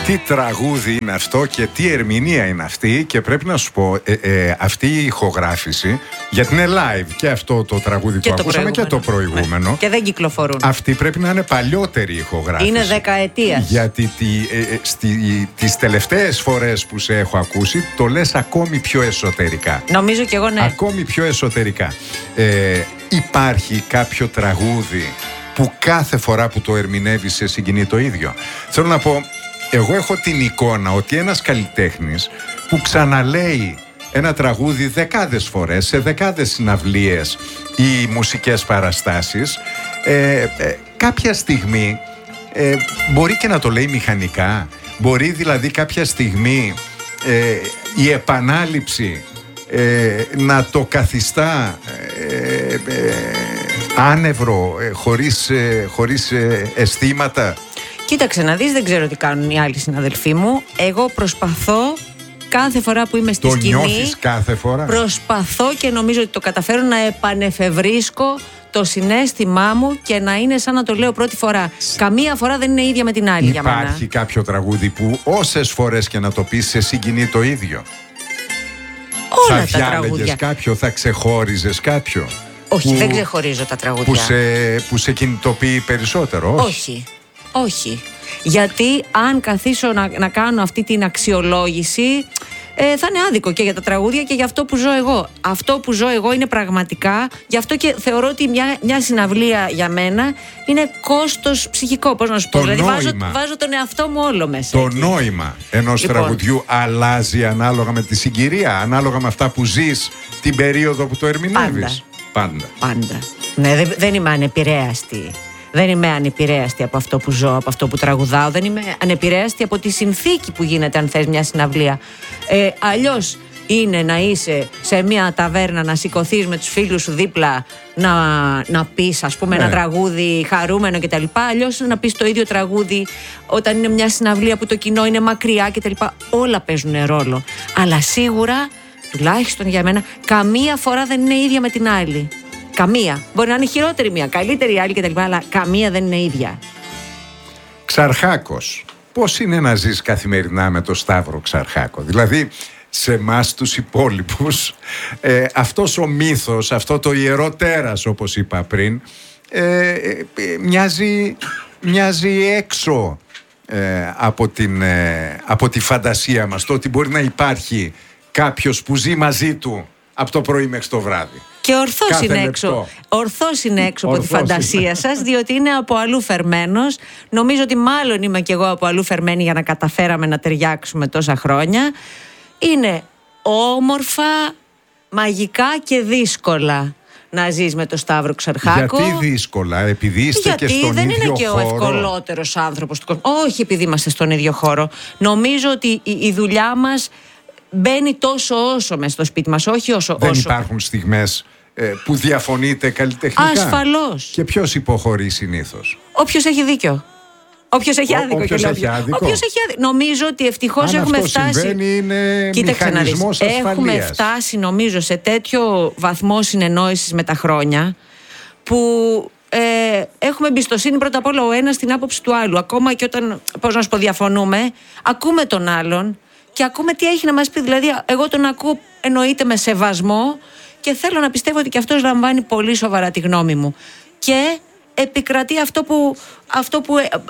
Τι τραγούδι είναι αυτό και τι ερμηνεία είναι αυτή. Και πρέπει να σου πω, αυτή η ηχογράφηση, γιατί είναι live και αυτό το τραγούδι που ακούσαμε και το προηγούμενο. Και δεν κυκλοφορούν. Αυτή πρέπει να είναι παλιότερη ηχογράφηση. Είναι δεκαετίας. Γιατί τις τελευταίες φορές που σε έχω ακούσει το λες ακόμη πιο εσωτερικά. Νομίζω κι εγώ, ναι. Ακόμη πιο εσωτερικά. Υπάρχει κάποιο τραγούδι που κάθε φορά που το ερμηνεύεις σε συγκινεί το ίδιο? Θέλω να πω, εγώ έχω την εικόνα ότι ένας καλλιτέχνης που ξαναλέει ένα τραγούδι δεκάδες φορές σε δεκάδες συναυλίες ή μουσικές παραστάσεις, κάποια στιγμή μπορεί και να το λέει μηχανικά. Μπορεί δηλαδή κάποια στιγμή η επανάληψη να το καθιστά άνευρο, χωρίς αισθήματα. Κοίταξε να δεις, δεν ξέρω τι κάνουν οι άλλοι συναδελφοί μου. Εγώ προσπαθώ κάθε φορά που είμαι στη σκηνή. Το νιώθεις κάθε φορά? Προσπαθώ και νομίζω ότι το καταφέρω να επανεφευρίσκω το συναίσθημά μου και να είναι σαν να το λέω πρώτη φορά. Καμία φορά δεν είναι ίδια με την άλλη για μένα. Υπάρχει κάποιο τραγούδι που όσες φορές και να το πεις σε συγκινεί το ίδιο? Όλα θα τα τραγούδια. διάλεγες κάποιο, θα ξεχώριζες κάποιο? Όχι, δεν ξεχωρίζω τα τραγούδια. Που σε κινητοποιεί περισσότερο? Όχι. Γιατί αν καθίσω να κάνω αυτή την αξιολόγηση, θα είναι άδικο και για τα τραγούδια και για αυτό που ζω εγώ. Αυτό που ζω εγώ είναι πραγματικά, γι' αυτό και θεωρώ ότι μια συναυλία για μένα είναι κόστος ψυχικό. Πώς να σου πω, δηλαδή βάζω τον εαυτό μου όλο μέσα. Το νόημα ενός τραγουδιού αλλάζει ανάλογα με τη συγκυρία, ανάλογα με αυτά που ζεις την περίοδο που το ερμηνεύεις. Πάντα. Ναι, δεν είμαι ανεπηρέαστη. Δεν είμαι ανεπηρέαστη από αυτό που ζω, από αυτό που τραγουδάω. Δεν είμαι ανεπηρέαστη από τη συνθήκη που γίνεται, αν θες, μια συναυλία. Αλλιώς είναι να είσαι σε μια ταβέρνα, να σηκωθείς με τους φίλους σου δίπλα, να πεις, ας πούμε, ένα τραγούδι χαρούμενο κτλ. Αλλιώς να πεις το ίδιο τραγούδι όταν είναι μια συναυλία που το κοινό είναι μακριά κτλ. Όλα παίζουν ρόλο. Αλλά σίγουρα, τουλάχιστον για μένα, καμία φορά δεν είναι ίδια με την άλλη. Καμία. Μπορεί να είναι χειρότερη μία, καλύτερη η άλλη κτλ. Αλλά καμία δεν είναι ίδια. Ξαρχάκος. Πώς είναι να ζεις καθημερινά με το Σταύρο Ξαρχάκο? Δηλαδή, σε εμάς τους υπόλοιπους, αυτός ο μύθος, αυτό το ιερό τέρας, όπως είπα πριν, μοιάζει έξω από τη φαντασία μας. Το ότι μπορεί να υπάρχει κάποιος που ζει μαζί του από το πρωί μέχρι το βράδυ. Και ορθώς είναι έξω από τη φαντασία σας, διότι είναι από αλλού φερμένος. Νομίζω ότι μάλλον είμαι κι εγώ από αλλού φερμένη για να καταφέραμε να ταιριάξουμε τόσα χρόνια. Είναι όμορφα, μαγικά και δύσκολα να ζεις με τον Σταύρο Ξαρχάκο. Γιατί δύσκολα? Επειδή είστε και στον ίδιο χώρο? Γιατί δεν είναι και ο ευκολότερος άνθρωπος του κόσμου. Όχι επειδή είμαστε στον ίδιο χώρο. Νομίζω ότι η δουλειά μας μπαίνει τόσο όσο μες στο σπίτι μας, όχι όσο. Δεν υπάρχουν στιγμές που διαφωνείτε καλλιτεχνικά? Ασφαλώς. Και ποιος υποχωρεί συνήθως? Όποιος έχει δίκιο. Όποιος έχει άδικο. Όποιος έχει άδικο. Νομίζω ότι ευτυχώς έχουμε φτάσει. Αν αυτό συμβαίνει, είναι μηχανισμός ασφαλείας. Έχουμε φτάσει, νομίζω, σε τέτοιο βαθμό συνεννόησης με τα χρόνια που έχουμε εμπιστοσύνη πρώτα απ' όλα ο ένας στην άποψη του άλλου. Ακόμα και όταν, πώς να σου πω, διαφωνούμε, ακούμε τον άλλον και ακούμε τι έχει να μας πει. Δηλαδή, εγώ τον ακούω, εννοείται, με σεβασμό και θέλω να πιστεύω ότι και αυτός λαμβάνει πολύ σοβαρά τη γνώμη μου. Και επικρατεί αυτό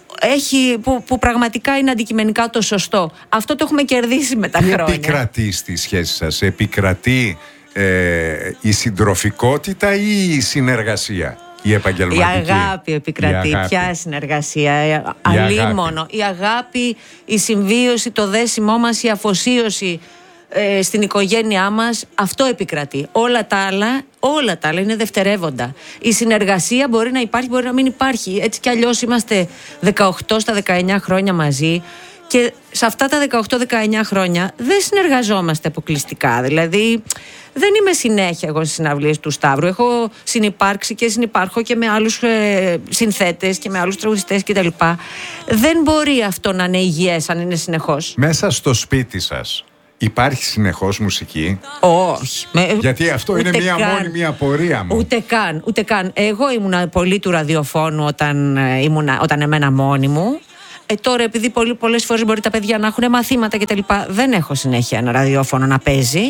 που πραγματικά είναι αντικειμενικά το σωστό. Αυτό το έχουμε κερδίσει με τα χρόνια. Τι επικρατεί στη σχέση σας? Επικρατεί η συντροφικότητα ή η συνεργασία? Η επαγγελματική? Η αγάπη επικρατεί. Ποια συνεργασία? Αλίμονο. Η αγάπη, η συμβίωση, το δέσιμό μας, η αφοσίωση στην οικογένειά μας, αυτό επικρατεί. Όλα τα άλλα είναι δευτερεύοντα. Η συνεργασία μπορεί να υπάρχει, μπορεί να μην υπάρχει. Έτσι κι αλλιώς είμαστε 18 στα 19 χρόνια μαζί και σε αυτά τα 18-19 χρόνια δεν συνεργαζόμαστε αποκλειστικά. Δηλαδή δεν είμαι συνέχεια εγώ στις συναυλίες του Σταύρου. Έχω συνυπάρξει και συνυπάρχω και με άλλους συνθέτες και με άλλους τραγουδιστές κτλ. Δεν μπορεί αυτό να είναι υγιές αν είναι συνεχώς. Μέσα στο σπίτι σας υπάρχει συνεχώς μουσική? Όχι. Γιατί αυτό είναι μόνη απορία μου. Ούτε καν. Εγώ ήμουνα πολύ του ραδιοφώνου όταν έμενα μόνη μου. Τώρα επειδή πολλές φορές μπορεί τα παιδιά να έχουν μαθήματα κτλ., δεν έχω συνέχεια ένα ραδιόφωνο να παίζει.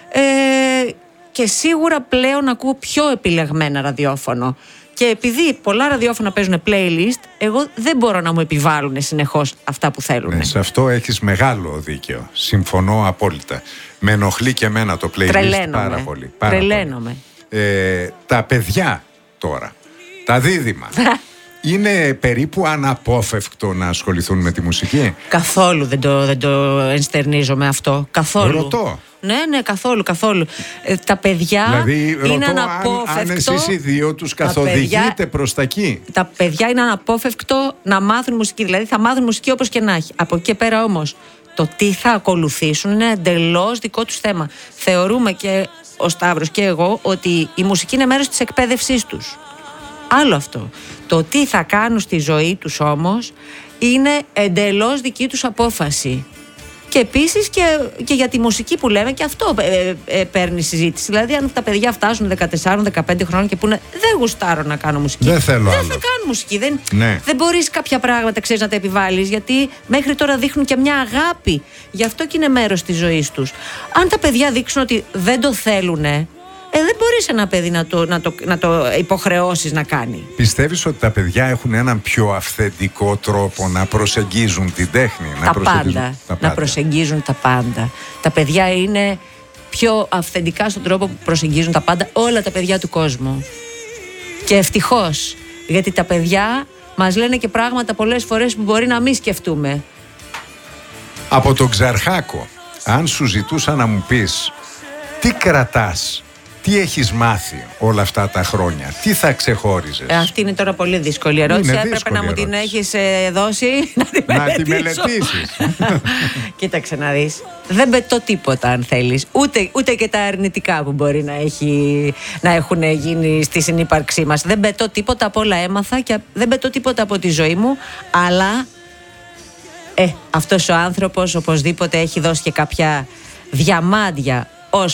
Και σίγουρα πλέον ακούω πιο επιλεγμένα ραδιόφωνο. Και επειδή πολλά ραδιόφωνα παίζουν playlist, εγώ δεν μπορώ να μου επιβάλλουν συνεχώς αυτά που θέλουν. Ναι, σε αυτό έχεις μεγάλο δίκαιο. Συμφωνώ απόλυτα. Με ενοχλεί και εμένα το playlist πάρα πολύ. Τρελαίνομαι. Τα παιδιά τώρα, τα δίδυμα, είναι περίπου αναπόφευκτο να ασχοληθούν με τη μουσική? Καθόλου δεν το ενστερνίζομαι αυτό. Καθόλου. Ρωτώ. Ναι, καθόλου. Τα παιδιά δηλαδή, είναι ρωτώ αναπόφευκτο. αν εσείς οι δύο τους καθοδηγείτε προς τα εκεί. Τα παιδιά είναι αναπόφευκτο να μάθουν μουσική. Δηλαδή θα μάθουν μουσική όπως και να έχει. Από εκεί πέρα όμως το τι θα ακολουθήσουν είναι εντελώς δικό τους θέμα. Θεωρούμε και ο Σταύρος και εγώ ότι η μουσική είναι μέρος της εκπαίδευσής τους. Άλλο αυτό. Το τι θα κάνουν στη ζωή τους όμως είναι εντελώς δική τους απόφαση. Και επίσης και για τη μουσική που λέμε, και αυτό παίρνει συζήτηση. Δηλαδή, αν τα παιδιά φτάσουν 14-15 χρόνια και πούνε δεν γουστάρω να κάνω μουσική, δεν θέλω άλλο. Θα κάνουν μουσική. Δεν μπορείς κάποια πράγματα, ξέρεις, να τα επιβάλλεις, γιατί μέχρι τώρα δείχνουν και μια αγάπη. Γι' αυτό και είναι μέρος της ζωής τους. Αν τα παιδιά δείξουν ότι δεν το θέλουν, δεν μπορείς ένα παιδί να το υποχρεώσεις να κάνει. Πιστεύεις ότι τα παιδιά έχουν έναν πιο αυθεντικό τρόπο να προσεγγίζουν την τέχνη? Να προσεγγίζουν τα πάντα. Τα παιδιά είναι πιο αυθεντικά στον τρόπο που προσεγγίζουν τα πάντα, όλα τα παιδιά του κόσμου. Και ευτυχώς, γιατί τα παιδιά μας λένε και πράγματα πολλές φορές που μπορεί να μην σκεφτούμε. Από τον Ξαρχάκο, αν σου ζητούσα να μου πεις τι κρατάς, τι έχεις μάθει όλα αυτά τα χρόνια, τι θα ξεχώριζες? Αυτή είναι τώρα πολύ δύσκολη ερώτηση. Έπρεπε να μου την έχεις δώσει να τη μελετήσεις. Κοίταξε να δεις. Δεν πετώ τίποτα, αν θέλεις. Ούτε και τα αρνητικά που μπορεί να έχουν γίνει στη συνύπαρξή μας. Δεν πετώ τίποτα, από όλα έμαθα και δεν πετώ τίποτα από τη ζωή μου. Αλλά αυτός ο άνθρωπος οπωσδήποτε έχει δώσει και κάποια διαμάντια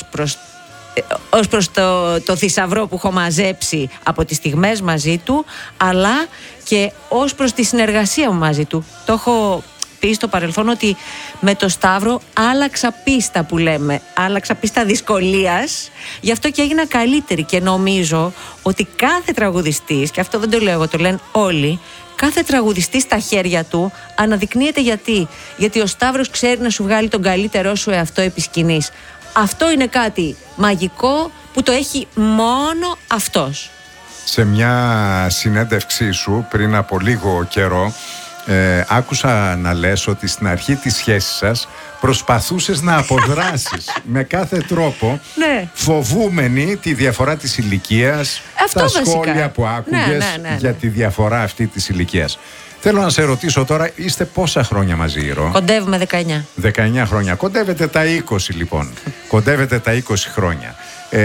ως προς το θησαυρό που έχω μαζέψει από τις στιγμές μαζί του, αλλά και ως προς τη συνεργασία μου μαζί του. Το έχω πει στο παρελθόν ότι με το Σταύρο άλλαξα πίστα, που λέμε. Άλλαξα πίστα δυσκολίας, γι' αυτό και έγινα καλύτερη. Και νομίζω ότι κάθε τραγουδιστής, και αυτό δεν το λέω εγώ, το λένε όλοι, κάθε τραγουδιστής στα χέρια του αναδεικνύεται γιατί ο Σταύρος ξέρει να σου βγάλει τον καλύτερό σου εαυτό επί σκηνής. Αυτό είναι κάτι μαγικό που το έχει μόνο αυτός. Σε μια συνέντευξή σου πριν από λίγο καιρό, άκουσα να λες ότι στην αρχή της σχέσης σας προσπαθούσες να αποδράσεις με κάθε τρόπο, ναι, φοβούμενη τη διαφορά της ηλικίας, αυτό τα βασικά σχόλια που άκουγες για τη διαφορά αυτή της ηλικίας. Θέλω να σε ρωτήσω τώρα, είστε πόσα χρόνια μαζί, Ρο? Κοντεύουμε 19. 19 χρόνια. Κοντεύετε τα 20 λοιπόν. Κοντεύετε τα 20 χρόνια.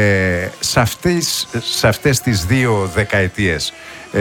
Σε αυτές τις 2 δεκαετίες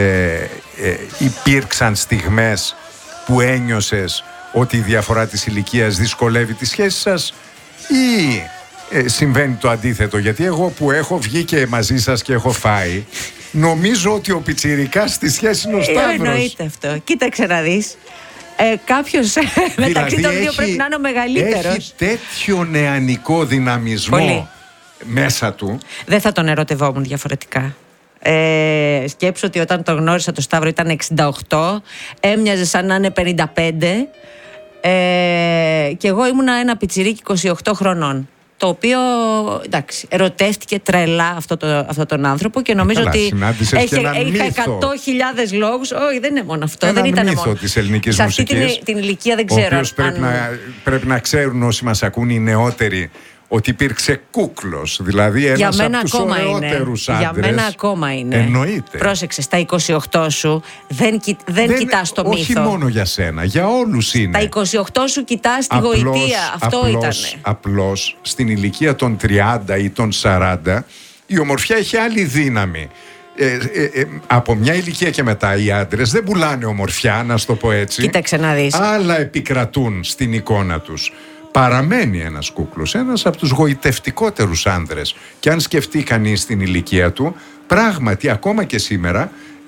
υπήρξαν στιγμές που ένιωσες ότι η διαφορά της ηλικίας δυσκολεύει τη σχέση σας, ή συμβαίνει το αντίθετο? Γιατί εγώ που έχω βγει και μαζί σας και έχω φάει, νομίζω ότι ο πιτσιρικάς στη σχέση είναι ο Σταύρος. Εννοείται αυτό. Κοίταξε να δεις. Κάποιος μεταξύ των δύο πρέπει να είναι ο μεγαλύτερος. Έχει τέτοιο νεανικό δυναμισμό πολύ μέσα του. Δεν θα τον ερωτευόμουν διαφορετικά. Σκέψου ότι όταν τον γνώρισα το Σταύρο ήταν 68, έμοιαζε σαν να είναι 55, και εγώ ήμουνα ένα πιτσιρίκι 28 χρονών, το οποίο, εντάξει, ερωτεύτηκε τρελά αυτό τον άνθρωπο, και νομίζω ότι είχα 100.000 λόγους. Όχι, δεν είναι μόνο αυτό. Έναν δεν ήταν μύθο μόνο της ελληνικής σε αυτή μουσικής, την ηλικία, δεν ξέρω. Ο οποίος πρέπει να ξέρουν όσοι μας ακούν, οι νεότεροι, ότι υπήρξε κούκλος, δηλαδή ένας από τους ωραιότερους άντρες. Για μένα ακόμα είναι. Εννοείται. Πρόσεξε, στα 28 σου δεν κοιτάς το μύθο. Όχι μόνο για σένα, για όλους είναι. Στα 28 σου κοιτάς τη γοητεία. Αυτό ήτανε. Απλώς στην ηλικία των 30 ή των 40 η ομορφιά έχει άλλη δύναμη. Από μια ηλικία και μετά οι άντρες δεν πουλάνε ομορφιά, να σου το πω έτσι. Κοίταξε να δεις. Άλλα επικρατούν στην εικόνα τους. Παραμένει ένας κούκλος, ένας από τους γοητευτικότερους άνδρες. Και αν σκεφτεί κανείς την ηλικία του, πράγματι ακόμα και σήμερα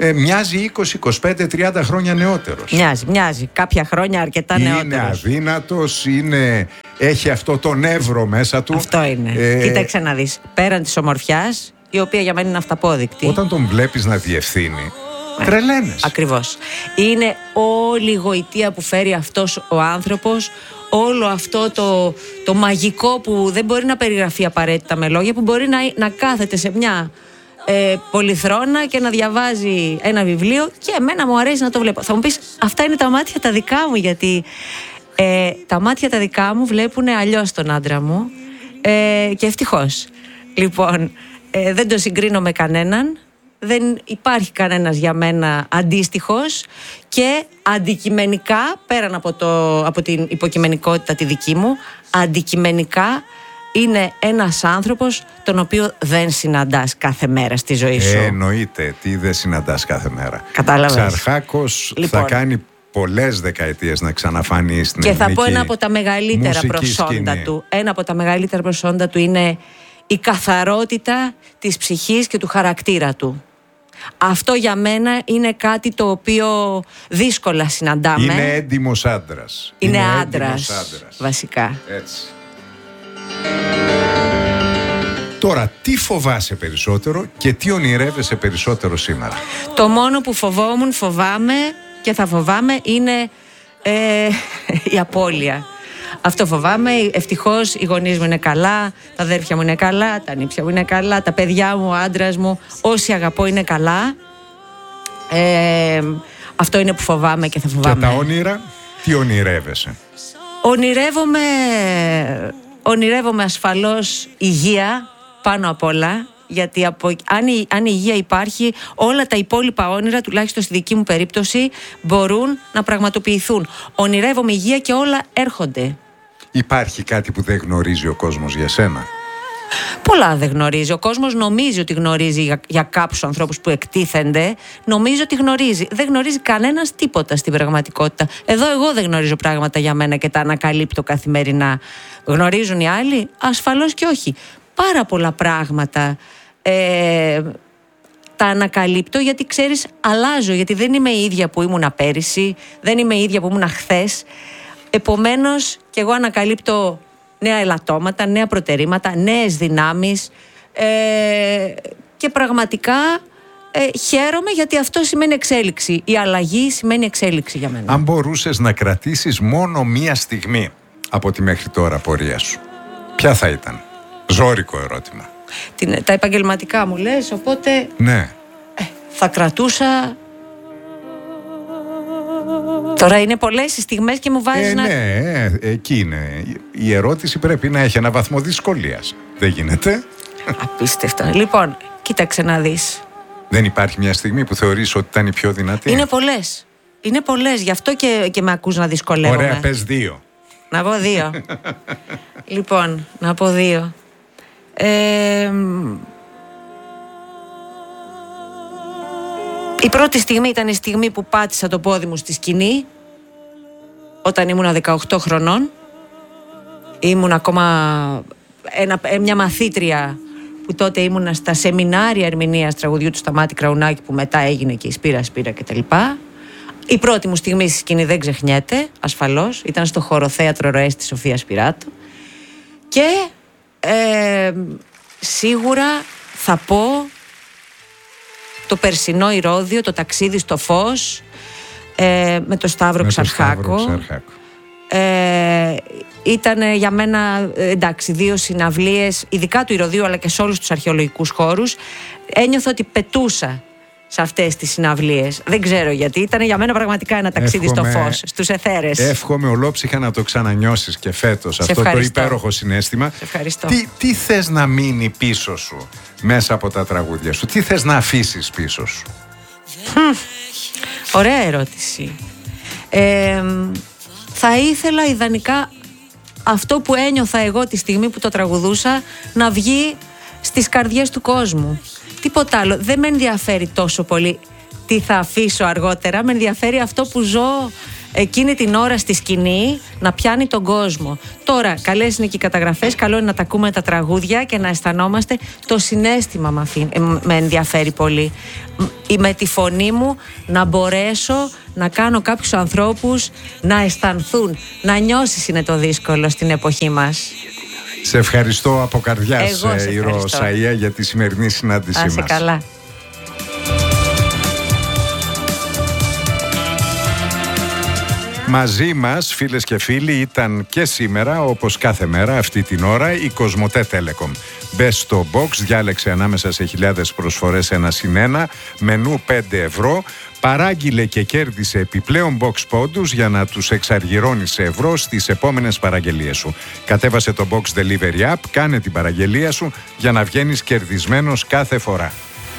μοιάζει 20, 25, 30 χρόνια νεότερος. Μοιάζει. Κάποια χρόνια αρκετά νεότερος. Είναι αδύνατος, έχει αυτό το νεύρο μέσα του. Αυτό είναι. Κοίταξε να δεις. Πέραν της ομορφιάς, η οποία για μένα είναι αυταπόδεικτη. Όταν τον βλέπεις να διευθύνει, τρελαίνες. Ακριβώς. Είναι όλη η γοητεία που φέρει αυτός ο άνθρωπος, όλο αυτό το μαγικό που δεν μπορεί να περιγραφεί απαραίτητα με λόγια, που μπορεί να κάθεται σε μια πολυθρόνα και να διαβάζει ένα βιβλίο, και εμένα μου αρέσει να το βλέπω. Θα μου πεις, αυτά είναι τα μάτια τα δικά μου, γιατί τα μάτια τα δικά μου βλέπουν αλλιώς τον άντρα μου, και ευτυχώς. Λοιπόν, δεν το συγκρίνω με κανέναν. Δεν υπάρχει κανένας για μένα αντίστοιχος, και αντικειμενικά, πέραν από την υποκειμενικότητα τη δική μου, αντικειμενικά είναι ένας άνθρωπος τον οποίο δεν συναντάς κάθε μέρα στη ζωή σου. Εννοείται, τι δεν συναντάς κάθε μέρα. Κατάλαβες. Ξαρχάκος, λοιπόν, θα κάνει πολλές δεκαετίες να ξαναφανεί στην ελληνική. Και θα πω ένα από τα μεγαλύτερα προσόντα του. Ένα από τα μεγαλύτερα προσόντα του είναι η καθαρότητα της ψυχής και του χαρακτήρα του. Αυτό για μένα είναι κάτι το οποίο δύσκολα συναντάμε. Είναι έντιμος άντρας. Είναι άντρας, βασικά. Έτσι. Τώρα, τι φοβάσαι περισσότερο και τι ονειρεύεσαι περισσότερο σήμερα? Το μόνο που φοβάμαι και θα φοβάμαι είναι η απώλεια. Αυτό φοβάμαι. Ευτυχώς οι γονείς μου είναι καλά, τα αδέρφια μου είναι καλά, τα νύψια μου είναι καλά, τα παιδιά μου, ο άντρας μου, όσοι αγαπώ είναι καλά. Αυτό είναι που φοβάμαι και θα φοβάμαι. Και τα όνειρα, τι ονειρεύεσαι? Ονειρεύομαι ασφαλώς υγεία πάνω απ' όλα, γιατί αν η υγεία υπάρχει, όλα τα υπόλοιπα όνειρα, τουλάχιστον στη δική μου περίπτωση, μπορούν να πραγματοποιηθούν. Ονειρεύομαι υγεία και όλα έρχονται. Υπάρχει κάτι που δεν γνωρίζει ο κόσμος για σένα? Πολλά δεν γνωρίζει. Ο κόσμος νομίζει ότι γνωρίζει για κάποιους ανθρώπους που εκτίθενται. Νομίζω ότι γνωρίζει. Δεν γνωρίζει κανένας τίποτα στην πραγματικότητα. Εδώ εγώ δεν γνωρίζω πράγματα για μένα και τα ανακαλύπτω καθημερινά. Γνωρίζουν οι άλλοι? Ασφαλώς και όχι. Πάρα πολλά πράγματα τα ανακαλύπτω, γιατί ξέρεις, αλλάζω, γιατί δεν είμαι η ίδια που ήμουνα πέρυσι, δεν είμαι η ίδια που ήμουνα χθες. Επομένως και εγώ ανακαλύπτω νέα ελαττώματα, νέα προτερήματα, νέες δυνάμεις, και πραγματικά χαίρομαι, γιατί αυτό σημαίνει εξέλιξη. Η αλλαγή σημαίνει εξέλιξη για μένα. Αν μπορούσες να κρατήσεις μόνο μία στιγμή από τη μέχρι τώρα πορεία σου, ποια θα ήταν? Ζώρικο ερώτημα. Τα επαγγελματικά μου λες, οπότε ναι. Θα κρατούσα. Τώρα είναι πολλές οι στιγμές και μου βάζεις να... Ναι, εκεί είναι. Η ερώτηση πρέπει να έχει ένα βαθμό δυσκολίας. Δεν γίνεται. Απίστευτα. Λοιπόν, κοίταξε να δεις. Δεν υπάρχει μια στιγμή που θεωρείς ότι ήταν η πιο δυνατή? Είναι πολλές. Είναι πολλές, γι' αυτό και με ακούς να δυσκολεύομαι. Ωραία, πες δύο. Να πω δύο. Λοιπόν, να πω δύο. Η πρώτη στιγμή ήταν η στιγμή που πάτησα το πόδι μου στη σκηνή, όταν ήμουνα 18 χρονών. Ήμουν ακόμα μια μαθήτρια που τότε ήμουνα στα σεμινάρια ερμηνείας τραγουδιού του Σταμάτη Κραουνάκη, που μετά έγινε και η Σπύρα κτλ. Η πρώτη μου στιγμή στη σκηνή δεν ξεχνιέται, ασφαλώς. Ήταν στο χοροθέατρο Ροές της Σοφίας Σπυράτου. Και σίγουρα θα πω το περσινό Ηρώδειο, το ταξίδι στο φως, με το Σταύρο Ξαρχάκο. Ήταν για μένα, εντάξει, δύο συναυλίες, ειδικά του Ηρωδείου αλλά και σε όλους τους αρχαιολογικούς χώρους. Ένιωθα ότι πετούσα σε αυτές τις συναυλίες. Δεν ξέρω γιατί. Ήταν για μένα πραγματικά ένα ταξίδι στο φως, στους αιθέρες. Εύχομαι ολόψυχα να το ξανανιώσεις και φέτος αυτό το υπέροχο συναίσθημα. Σε ευχαριστώ. Τι θες να μείνει πίσω σου μέσα από τα τραγούδια σου? Τι θες να αφήσεις πίσω σου? Ωραία ερώτηση. Θα ήθελα ιδανικά αυτό που ένιωθα εγώ τη στιγμή που το τραγουδούσα να βγει στις καρδιές του κόσμου. Τίποτα άλλο. Δεν με ενδιαφέρει τόσο πολύ τι θα αφήσω αργότερα. Με ενδιαφέρει αυτό που ζω εκείνη την ώρα στη σκηνή να πιάνει τον κόσμο. Τώρα, καλές είναι και οι καταγραφές, καλό είναι να τα ακούμε τα τραγούδια και να αισθανόμαστε. Το συναίσθημα με ενδιαφέρει πολύ. Με τη φωνή μου να μπορέσω να κάνω κάποιους ανθρώπους να αισθανθούν. Να νιώσεις είναι το δύσκολο στην εποχή μας. Σε ευχαριστώ από καρδιάς, Ηρώ Σαΐα, για τη σημερινή συνάντησή μας. Να είσαι καλά. Μαζί μας, φίλες και φίλοι, ήταν και σήμερα, όπως κάθε μέρα αυτή την ώρα, η Κοσμοτέ Telecom. Μπες στο box, διάλεξε ανάμεσα σε χιλιάδες προσφορές 1+1, μενού 5 ευρώ, παράγγειλε και κέρδισε επιπλέον box πόντους για να τους εξαργυρώνει σε ευρώ στις επόμενες παραγγελίες σου. Κατέβασε το Box Delivery App, κάνε την παραγγελία σου για να βγαίνεις κερδισμένος κάθε φορά.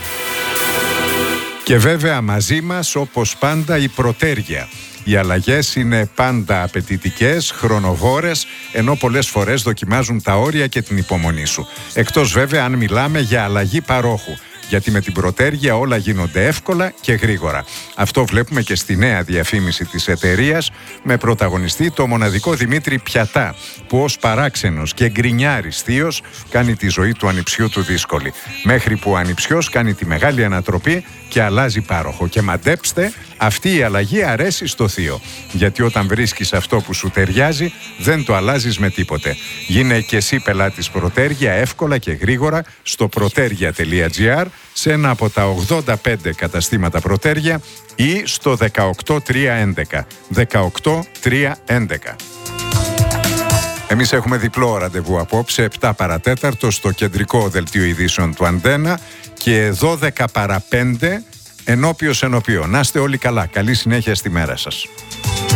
Και βέβαια μαζί μας, όπως πάντα, η Πρωτέργεια. Οι αλλαγές είναι πάντα απαιτητικές, χρονοβόρες, ενώ πολλές φορές δοκιμάζουν τα όρια και την υπομονή σου. Εκτός βέβαια αν μιλάμε για αλλαγή παρόχου. Γιατί με την Πρωτέργεια όλα γίνονται εύκολα και γρήγορα. Αυτό βλέπουμε και στη νέα διαφήμιση της εταιρείας, με πρωταγωνιστή το μοναδικό Δημήτρη Πιατά, που ως παράξενος και γκρινιάρης θείος κάνει τη ζωή του ανιψιού του δύσκολη. Μέχρι που ο ανιψιός κάνει τη μεγάλη ανατροπή και αλλάζει πάροχο. Και μαντέψτε, αυτή η αλλαγή αρέσει στο θείο. Γιατί όταν βρίσκεις αυτό που σου ταιριάζει, δεν το αλλάζεις με τίποτε. Γίνε και εσύ πελάτης Πρωτέργεια εύκολα και γρήγορα στο protergia.gr, σε ένα από τα 85 καταστήματα Πρωτέργεια ή στο 18311. 18311. Εμείς έχουμε διπλό ραντεβού απόψε, 7 παρατέταρτο στο κεντρικό δελτίο ειδήσεων του Αντένα και 12 παρά 5 ενώπιος ενώπιο. Να είστε όλοι καλά. Καλή συνέχεια στη μέρα σας.